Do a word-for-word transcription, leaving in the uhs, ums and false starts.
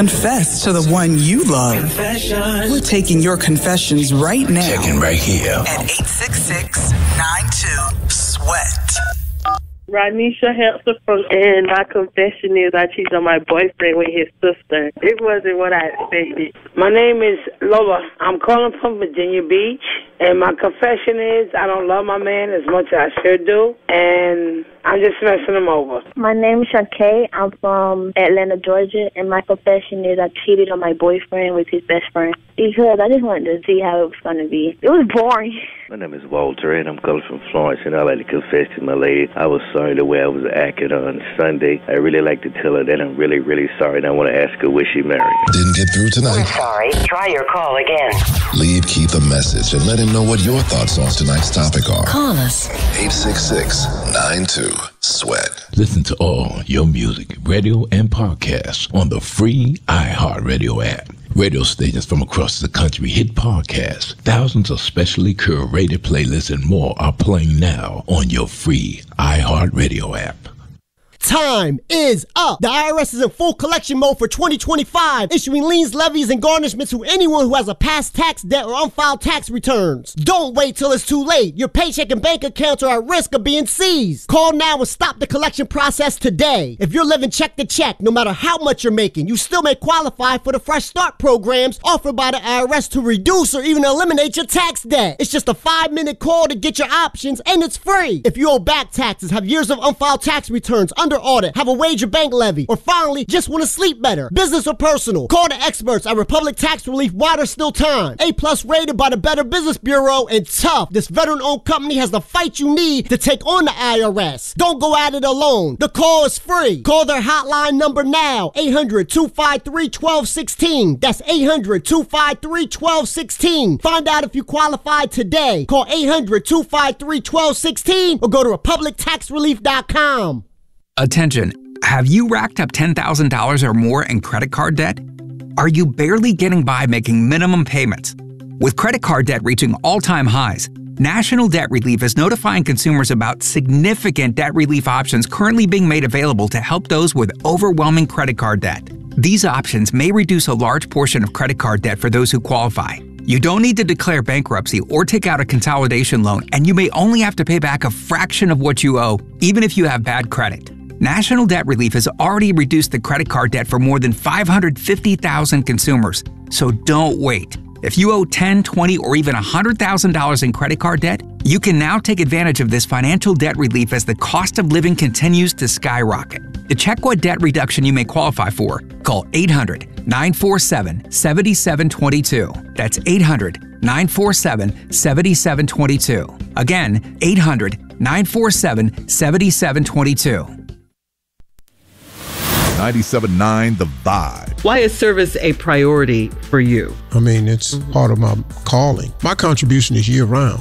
Confess to the one you love. Confession. We're taking your confessions right now. Checking right here. At eight six six, nine two, sweat. Ranisha Heltzer from, and my confession is I cheated on my boyfriend with his sister. It wasn't what I expected. My name is Lola. I'm calling from Virginia Beach, and my confession is I don't love my man as much as I should do, and I'm just messing him over. My name is Shantae. I'm from Atlanta, Georgia, and my confession is I cheated on my boyfriend with his best friend because I just wanted to see how it was going to be. It was boring. My name is Walter, and I'm calling from Florence, and I'd like to confess to my lady. I was sorry the way I was acting on Sunday. I really like to tell her that I'm really, really sorry, and I want to ask her, will she marry me? Didn't get through tonight? I'm sorry. Try your call again. Leave Keith a message and let him know what your thoughts on tonight's topic are. Call us. eight six six, nine two, sweat. Listen to all your music, radio, and podcasts on the free iHeartRadio app. Radio stations from across the country hit podcasts. Thousands of specially curated playlists and more are playing now on your free iHeartRadio app. Time is up. The I R S is in full collection mode for twenty twenty-five, issuing liens, levies, and garnishments to anyone who has a past tax debt or unfiled tax returns. Don't wait till it's too late. Your paycheck and bank accounts are at risk of being seized. Call now and stop the collection process today. If you're living check to check, no matter how much you're making, you still may qualify for the Fresh Start programs offered by the I R S to reduce or even eliminate your tax debt. It's just a five-minute call to get your options, and it's free. If you owe back taxes, have years of unfiled tax returns, under audit, have a wage or bank levy, or finally just want to sleep better, business or personal, call the experts at Republic Tax Relief while there's still time. A plus rated by the Better Business Bureau, and tough. This veteran-owned company has the fight you need to take on the I R S. Don't go at it alone. The call is free. Call their hotline number now, eight hundred, two five three, one two one six. That's eight hundred, two five three, one two one six. Find out if you qualify today. Call eight hundred, two five three, one two one six or go to republic tax relief dot com. Attention, have you racked up ten thousand dollars or more in credit card debt? Are you barely getting by making minimum payments? With credit card debt reaching all-time highs, National Debt Relief is notifying consumers about significant debt relief options currently being made available to help those with overwhelming credit card debt. These options may reduce a large portion of credit card debt for those who qualify. You don't need to declare bankruptcy or take out a consolidation loan, and you may only have to pay back a fraction of what you owe, even if you have bad credit. National Debt Relief has already reduced the credit card debt for more than five hundred fifty thousand consumers, so don't wait. If you owe ten thousand dollars, twenty thousand dollars, or even one hundred thousand dollars in credit card debt, you can now take advantage of this financial debt relief as the cost of living continues to skyrocket. To check what debt reduction you may qualify for, call eight hundred, nine four seven, seven seven two two. That's eight hundred, nine four seven, seven seven two two. Again, eight hundred, nine four seven, seven seven two two. ninety-seven point nine The Vibe. Why is service a priority for you? I mean, it's part of my calling. My contribution is year-round.